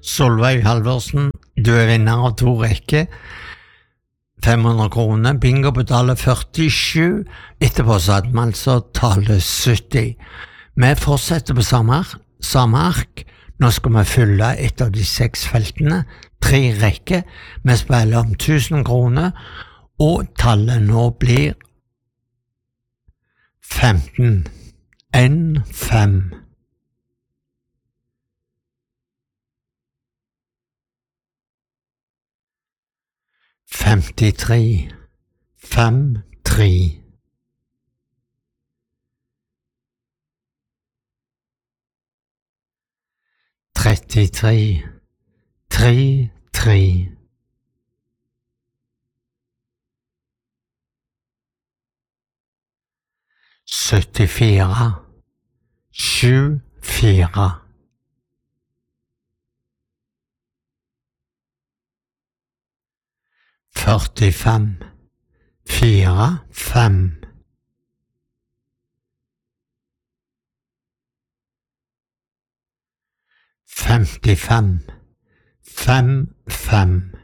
Solveig Halvorsen, du er vinner av 2 rekker. 500 kroner, bingo betaler 47. Etterpå så hadde vi altså tallet 70. Vi fortsetter på samme ark. Nå skal vi fylle et av de 6 feltene, 3 rekker. Vi spiller om 1000 kroner, og tallet nå blir 15. 1, 5. 53, 5, 3. 33, 3, 3. 74, 7, 4. 45, 4, 5. 55, 5, 5.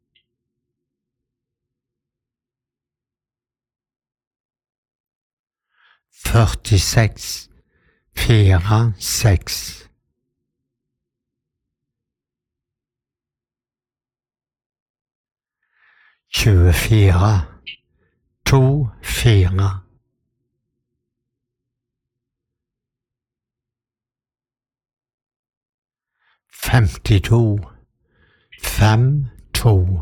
46, 4, 6. 24, 2, 4. 52, 5, 2.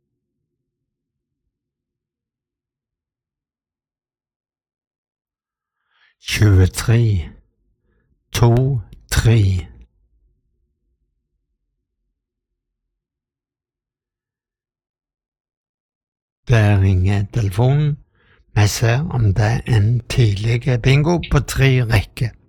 23, 2, 3. 'Der ringer telefonen. Vi ser om det er en tidlig bingo på 3 rekker.